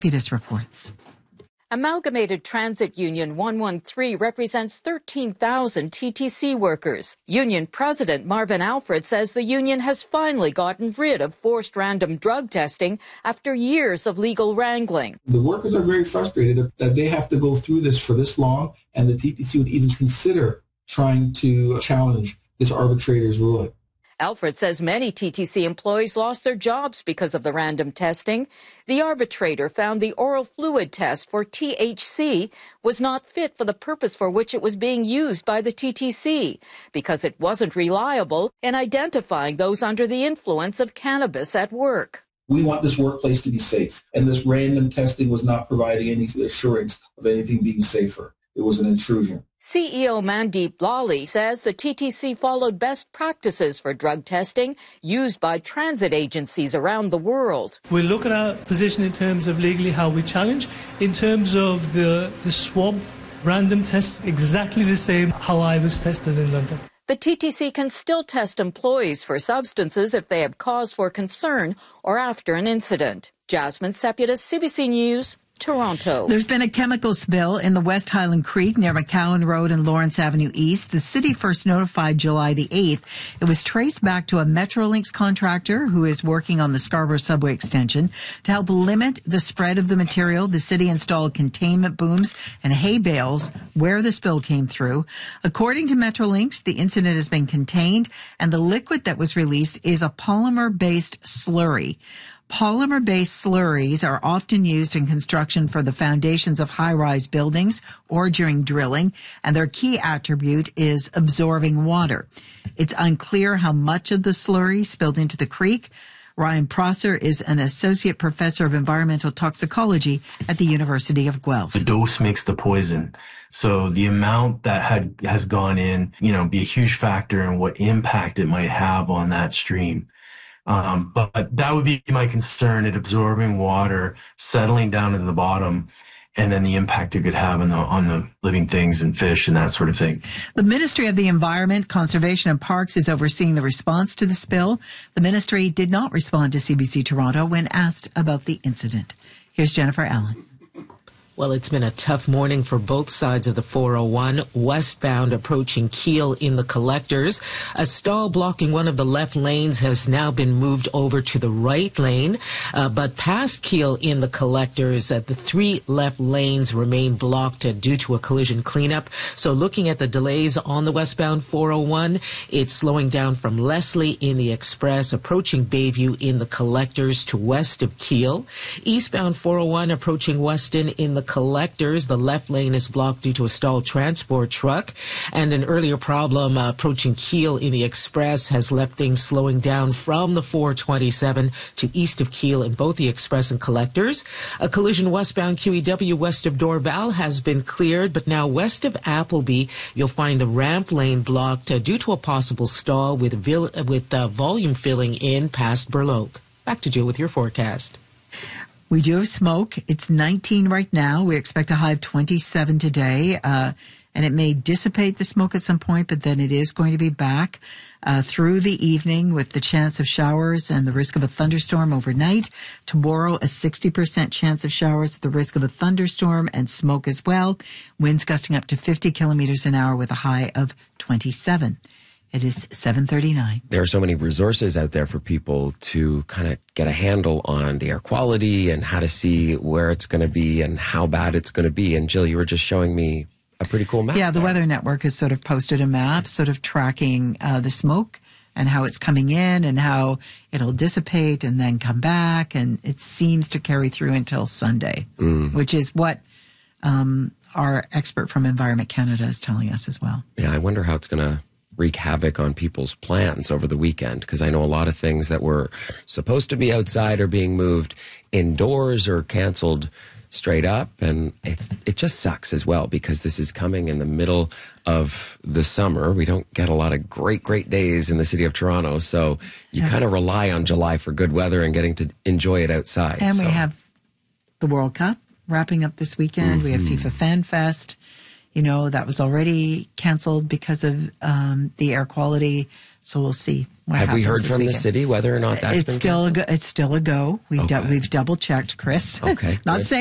Peters reports. Amalgamated Transit Union 113 represents 13,000 TTC workers. Union President Marvin Alfred says the union has finally gotten rid of forced random drug testing after years of legal wrangling. The workers are very frustrated that they have to go through this for this long, and the TTC would even consider trying to challenge this arbitrator's ruling. Alfred says many TTC employees lost their jobs because of the random testing. The arbitrator found the oral fluid test for THC was not fit for the purpose for which it was being used by the TTC because it wasn't reliable in identifying those under the influence of cannabis at work. We want this workplace to be safe, and this random testing was not providing any assurance of anything being safer. It was an intrusion. CEO Mandeep Lally says the TTC followed best practices for drug testing used by transit agencies around the world. We look at our position in terms of legally how we challenge. In terms of the swab random test, exactly the same how I was tested in London. The TTC can still test employees for substances if they have cause for concern or after an incident. Jasmine Seputis, CBC News, Toronto. There's been a chemical spill in the West Highland Creek near McCowan Road and Lawrence Avenue East. The city first notified July the 8th. It was traced back to a Metrolinx contractor who is working on the Scarborough subway extension. To help limit the spread of the material, the city installed containment booms and hay bales where the spill came through. According to Metrolinx, the incident has been contained and the liquid that was released is a polymer-based slurry. Polymer-based slurries are often used in construction for the foundations of high-rise buildings or during drilling, and their key attribute is absorbing water. It's unclear how much of the slurry spilled into the creek. Ryan Prosser is an associate professor of environmental toxicology at the University of Guelph. The dose makes the poison. So the amount that has gone in, be a huge factor in what impact it might have on that stream. But that would be my concern, at absorbing water, settling down to the bottom, and then the impact it could have on the living things and fish and that sort of thing. The Ministry of the Environment, Conservation and Parks is overseeing the response to the spill. The ministry did not respond to CBC Toronto when asked about the incident. Here's Jennifer Allen. Well, it's been a tough morning for both sides of the 401, westbound approaching Keele in the Collectors. A stall blocking one of the left lanes has now been moved over to the right lane. But past Keele in the Collectors, the three left lanes remain blocked due to a collision cleanup. So looking at the delays on the westbound 401, it's slowing down from Leslie in the Express, approaching Bayview in the Collectors to west of Keele. Eastbound 401 approaching Weston in the Collectors. The left lane is blocked due to a stalled transport truck, and an earlier problem approaching Keele in the Express has left things slowing down from the 427 to east of Keele in both the Express and Collectors. A collision westbound QEW west of Dorval has been cleared, but now west of Appleby, you'll find the ramp lane blocked due to a possible stall with volume filling in past Burloak. Back to Jill with your forecast. We do have smoke. It's 19 right now. We expect a high of 27 today. And it may dissipate the smoke at some point, but then it is going to be back through the evening with the chance of showers and the risk of a thunderstorm overnight. Tomorrow, a 60% chance of showers at the risk of a thunderstorm and smoke as well. Winds gusting up to 50 kilometers an hour with a high of 27. It is 7:39. There are so many resources out there for people to kind of get a handle on the air quality and how to see where it's going to be and how bad it's going to be. And Jill, you were just showing me a pretty cool map. Yeah, the Weather Network has sort of posted a map sort of tracking the smoke and how it's coming in and how it'll dissipate and then come back. And it seems to carry through until Sunday, which is what our expert from Environment Canada is telling us as well. Yeah, I wonder how it's going to wreak havoc on people's plans over the weekend, because I know a lot of things that were supposed to be outside are being moved indoors or canceled straight up, and it just sucks as well because this is coming in the middle of the summer. We don't get a lot of great days in the city of Toronto, so you kind of rely on July for good weather and getting to enjoy it outside. And we have the World Cup wrapping up this weekend. We have FIFA Fan Fest. You know, that was already canceled because of the air quality. So we'll see what Have we happens heard this from the weekend. city whether or not that's It's been still canceled? it's still a go. We've double checked, Chris. Okay, Not good. saying